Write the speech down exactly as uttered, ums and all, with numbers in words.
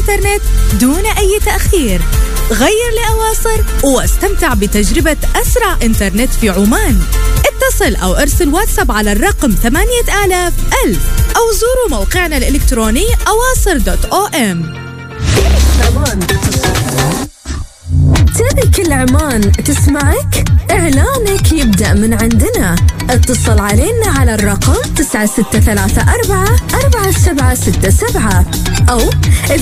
الإنترنت دون أي تأخير. غير لأواصر واستمتع بتجربة أسرع إنترنت في عمان. اتصل أو ارسل واتساب على الرقم ثمانية آلاف ألف أو زوروا موقعنا الإلكتروني أواصر دوت أو إم. تبي كل عمان تسمعك؟ إعلانك يبدأ من عندنا. اتصل علينا على الرقم تسعة ستة ثلاثة أربعة أربعة سبعة ستة سبعة أو